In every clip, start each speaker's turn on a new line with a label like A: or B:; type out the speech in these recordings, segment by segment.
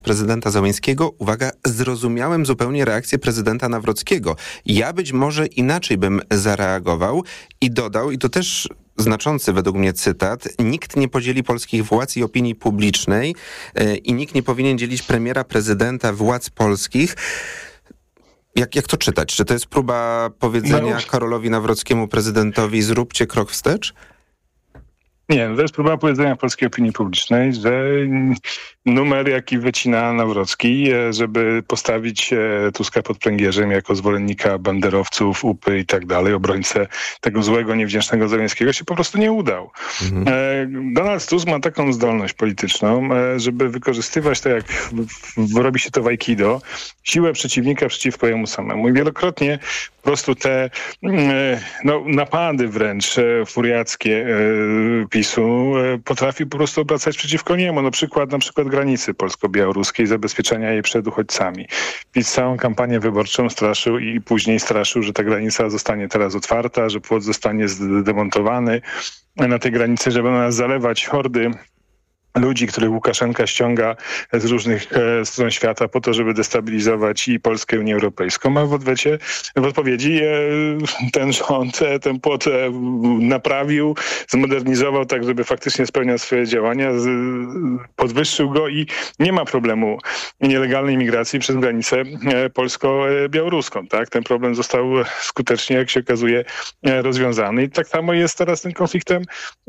A: prezydenta Załęskiego, uwaga, zrozumiałem zupełnie reakcję prezydenta Nawrockiego. Ja być może inaczej bym zareagował i dodał, i to też znaczący według mnie cytat, nikt nie podzieli polskich władz i opinii publicznej i nikt nie powinien dzielić premiera, prezydenta, władz polskich. Jak to czytać? Czy to jest próba powiedzenia Karolowi Nawrockiemu, prezydentowi, zróbcie krok wstecz?
B: Nie, to jest próba powiedzenia polskiej opinii publicznej, że numer, jaki wycina Nawrocki, żeby postawić Tuska pod pręgierzem jako zwolennika banderowców, UPy i tak dalej, obrońcę tego złego, niewdzięcznego Załęskiego, się po prostu nie udał. Donald Tusk ma taką zdolność polityczną, żeby wykorzystywać to, jak robi się to w Aikido, siłę przeciwnika przeciwko jemu samemu. I wielokrotnie po prostu te napady wręcz furiackie PiS-u potrafi po prostu obracać przeciwko niemu. Na przykład granicy polsko-białoruskiej, zabezpieczenia jej przed uchodźcami. PiS całą kampanię wyborczą straszył i później straszył, że ta granica zostanie teraz otwarta, że płot zostanie zdemontowany na tej granicy, żeby nas zalewać hordy ludzi, których Łukaszenka ściąga z różnych stron świata po to, żeby destabilizować i Polskę, i Unię Europejską. A w odpowiedzi ten rząd ten płot naprawił, zmodernizował tak, żeby faktycznie spełniał swoje działania, podwyższył go i nie ma problemu nielegalnej migracji przez granicę polsko-białoruską. Tak? Ten problem został skutecznie, jak się okazuje, rozwiązany. I tak samo jest teraz z tym konfliktem,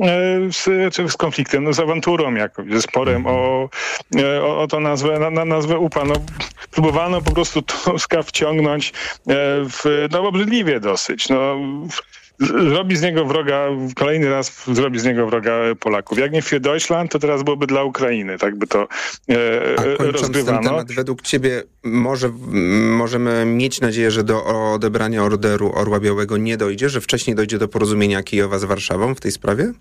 B: z awanturą, ze sporem o tą nazwę UPA. Próbowano po prostu Tuska wciągnąć obrzydliwie dosyć. Zrobi z niego wroga, kolejny raz zrobi z niego wroga Polaków. Jak nie für Deutschland, to teraz byłoby dla Ukrainy. Tak by to rozgrywano.
A: Ten temat, według ciebie możemy mieć nadzieję, że do odebrania orderu Orła Białego nie dojdzie, że wcześniej dojdzie do porozumienia Kijowa z Warszawą w tej sprawie?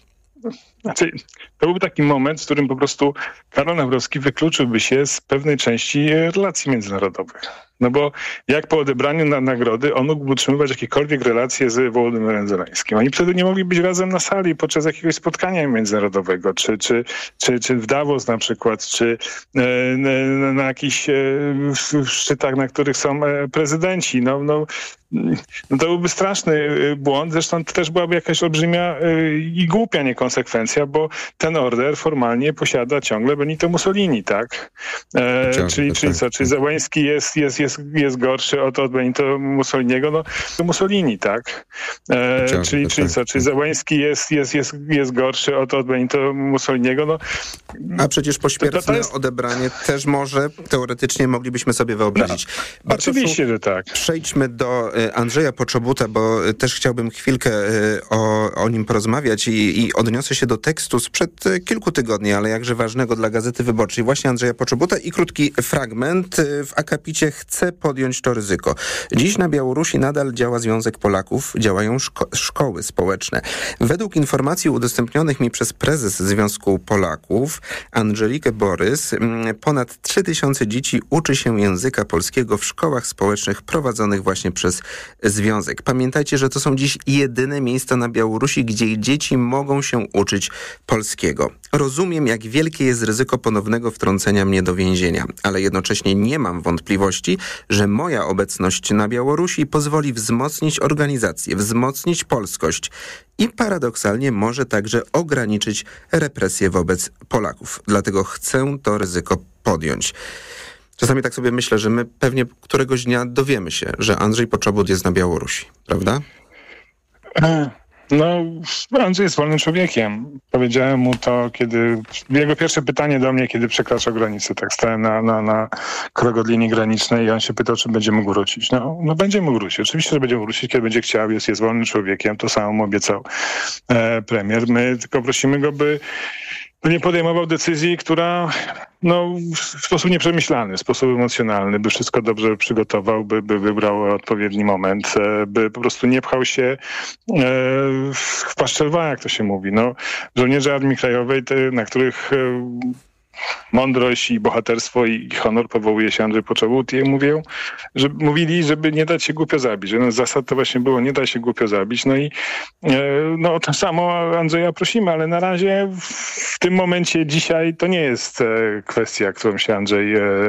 B: To byłby taki moment, w którym po prostu Karol Nawrocki wykluczyłby się z pewnej części relacji międzynarodowych. Bo jak po odebraniu nagrody on mógłby utrzymywać jakiekolwiek relacje z Wołodymyrem Zeleńskim. Oni wtedy nie mogli być razem na sali podczas jakiegoś spotkania międzynarodowego, czy w Davos na przykład, czy na jakichś szczytach, na których są prezydenci. To byłby straszny błąd. Zresztą to też byłaby jakaś olbrzymia i głupia niekonsekwencja, bo ten order formalnie posiada ciągle Benito Mussolini, tak? Czyli Załęski jest gorszy od Benito Mussoliniego? To Mussolini, tak? Czyli Załęski jest gorszy od Benito Mussoliniego?
A: A przecież pośmiertne odebranie też może teoretycznie moglibyśmy sobie wyobrazić.
B: Oczywiście, że tak.
A: Przejdźmy do Andrzeja Poczobuta, bo też chciałbym chwilkę o nim porozmawiać i odniosę się do tekstu sprzed kilku tygodni, ale jakże ważnego dla Gazety Wyborczej, właśnie Andrzeja Poczobuta i krótki fragment w akapicie "Chcę podjąć to ryzyko". Dziś na Białorusi nadal działa Związek Polaków, działają szkoły społeczne. Według informacji udostępnionych mi przez prezes Związku Polaków, Andżelikę Borys, ponad 3000 dzieci uczy się języka polskiego w szkołach społecznych prowadzonych właśnie przez Związek. Pamiętajcie, że to są dziś jedyne miejsca na Białorusi, gdzie dzieci mogą się uczyć polskiego. Rozumiem, jak wielkie jest ryzyko ponownego wtrącenia mnie do więzienia, ale jednocześnie nie mam wątpliwości, że moja obecność na Białorusi pozwoli wzmocnić organizację, wzmocnić polskość i paradoksalnie może także ograniczyć represje wobec Polaków. Dlatego chcę to ryzyko podjąć. Czasami tak sobie myślę, że my pewnie któregoś dnia dowiemy się, że Andrzej Poczobut jest na Białorusi, prawda?
B: Andrzej jest wolnym człowiekiem. Powiedziałem mu to, kiedy jego pierwsze pytanie do mnie, kiedy przekraczał granicę. Tak stałem na krok od linii granicznej i on się pytał, czy będzie mógł wrócić. Będzie mógł wrócić. Oczywiście, że będzie mógł wrócić, kiedy będzie chciał. Jest wolnym człowiekiem. To samo mu obiecał premier. My tylko prosimy go, by nie podejmował decyzji, która w sposób nieprzemyślany, w sposób emocjonalny, by wszystko dobrze przygotował, by wybrał odpowiedni moment, by po prostu nie pchał się w paszczę lwa, jak to się mówi. Żołnierze Armii Krajowej, na których mądrość i bohaterstwo i honor powołuje się Andrzej Poczobut i mówili, żeby nie dać się głupio zabić. Jeden z zasad to właśnie było nie dać się głupio zabić. O to samo Andrzeja prosimy, ale na razie w tym momencie dzisiaj to nie jest kwestia, którą się Andrzej